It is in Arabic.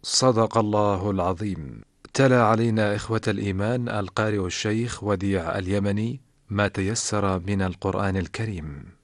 صدق الله العظيم. تلا علينا إخوة الإيمان القارئ الشيخ وديع اليمني ما تيسر من القرآن الكريم.